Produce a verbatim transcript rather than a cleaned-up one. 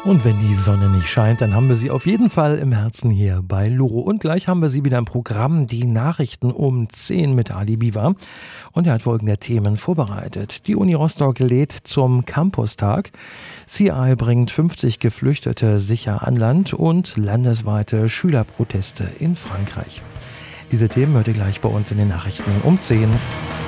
Und wenn die Sonne nicht scheint, dann haben wir sie auf jeden Fall im Herzen hier bei Loro. Und gleich haben wir sie wieder im Programm, die Nachrichten um zehn mit Ali Biwa. Und er hat folgende Themen vorbereitet. Die Uni Rostock lädt zum Campustag. C I bringt fünfzig Geflüchtete sicher an Land und landesweite Schülerproteste in Frankreich. Diese Themen hört ihr gleich bei uns in den Nachrichten um zehn.